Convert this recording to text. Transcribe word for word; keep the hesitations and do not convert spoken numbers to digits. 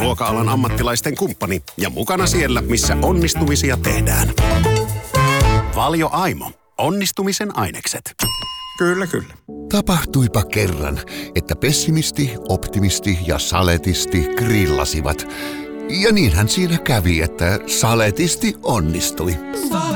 ruoka-alan ammattilaisten kumppani ja mukana siellä, missä onnistumisia tehdään. Valio Aimo. Onnistumisen ainekset. Kyllä, kyllä. Tapahtuipa kerran, että pessimisti, optimisti ja saletisti grillasivat. Ja niinhän siinä kävi, että saletisti onnistui.